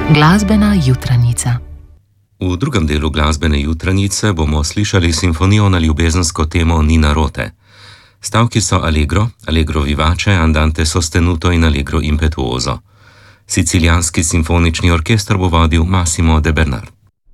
Glasbena jutranjica. V drugem delu glasbene jutranjice bomo slišali simfonijo na ljubezensko temo Nina Rote. Stavki so allegro, allegro vivace, andante sostenuto in allegro impetuoso. Sicilijanski simfonični orkester bo vodil Massimo De Bernard.